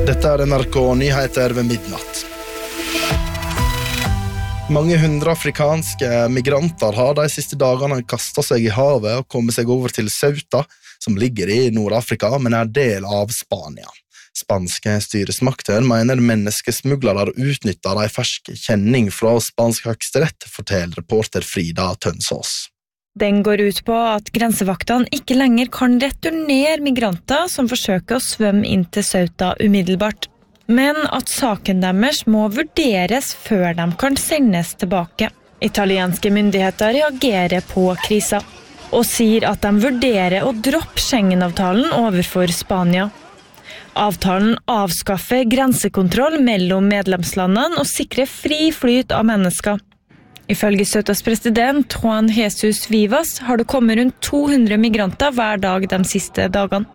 Dette NRK Nyheter ved midnatt. Mange hundre afrikanske migranter har de siste dagene kastet seg i havet og kommet seg over til Ceuta, som ligger i Nord-Afrika, men er del av Spania. Spanske styresmakter mener menneskesmuglere utnytter de ferske kjenning fra spansk høyesterett, forteller reporter Frida Tønsås. Den går ut på at grensevaktene ikke lenger kan returnere migranter som forsøker å svømme inn til Ceuta umiddelbart, men at saken deres må vurderes før de kan sendes tilbake. Italienske myndigheter reagerer på krisa og sier at de vurderer å droppe Schengen-avtalen overfor Spania. Avtalen avskaffer grensekontroll mellom medlemslandene og sikrer fri flyt av mennesker. Ifølge Ceutas president Juan Jesus Vivas har det kommet rundt 200 migranter hver dag de siste dagene.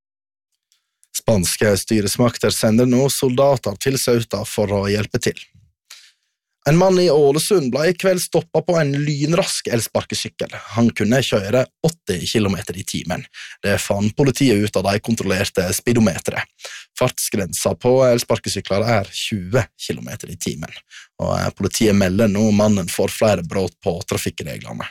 Spanske styresmakter sender nå soldater til Ceuta for å hjelpe til. En mann i Ålesund ble i kveld stoppet på en lynrask elsparkesykkel. Han kunne kjøre 80 km i timen. Det fant politiet ut av de kontrollerte speedometeret. Fartsgrensa på elsparkesykler er 20 km i timen. Og politiet melder nå mannen for flere brudd på trafikkreglene.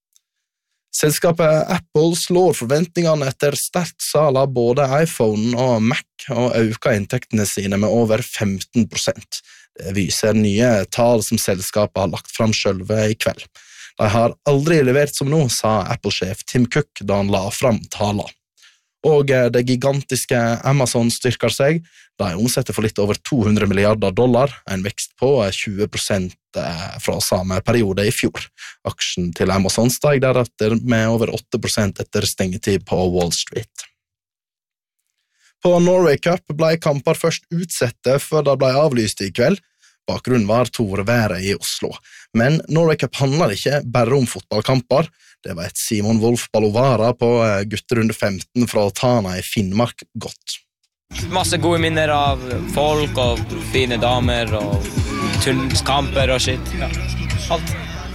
Selskapet Apple slår forventningene etter sterkt salg av både iPhone og Mac og øker inntektene sine med over 15%. Det viser nye tall som selskapet har lagt fram selv i kveld. De har aldri levert som nå, sa Apple-sjef Tim Cook da han la fram tallene. Og det gigantiske Amazon styrker seg. De omsetter for litt over $200 milliarder, en vekst på 20% fra samme periode i fjor. Aksjen til Amazon steg deretter med over 8% etter stengetid på Wall Street. På Norway Cup ble kamper først utsette før de ble avlyst i kveld. Bakgrunnen var torværet i Oslo. Men Norway Cup handler ikke bare om fotballkamper. Det vet Simon Wolf Balovara på gutterunde 15 fra Tana i Finnmark godt. Masse gode minner av folk og fine damer og tullskamper og shit. Ja, alt.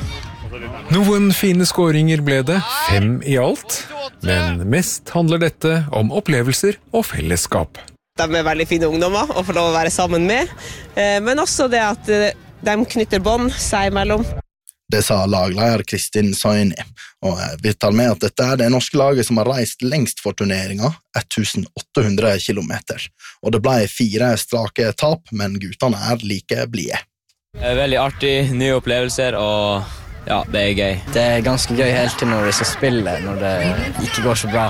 Noen fine skåringer ble det, 5 i alt. Men mest handler dette om opplevelser og fellesskap. De er veldig fine ungdommer å få lov å være sammen med, men også det at de knytter bånd seg imellom. Det sa lagleder Kristin Soini, og vi tar med at dette er det norske laget som har reist lengst for turneringen, 1800 kilometer. Og det ble 4 strake tap, men guttene er like blie. Det er veldig artig, nye opplevelser, og ja, det er gøy. Det er ganske gøy helt til når vi skal spille, når det ikke går så bra.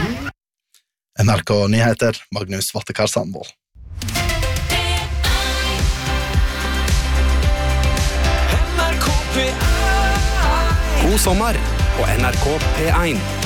NRK Nyheter, Magnus Vattekar Sandvold. God sommer på NRK P1.